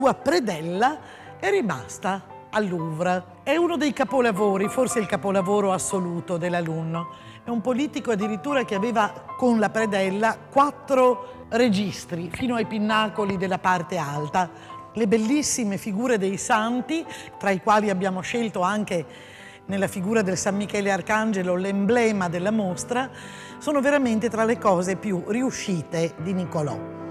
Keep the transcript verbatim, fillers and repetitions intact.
sua predella è rimasta al Louvre. È uno dei capolavori, forse il capolavoro assoluto dell'alunno. È un politico addirittura che aveva con la predella quattro registri fino ai pinnacoli della parte alta. Le bellissime figure dei santi, tra i quali abbiamo scelto anche nella figura del San Michele Arcangelo l'emblema della mostra, sono veramente tra le cose più riuscite di Niccolò.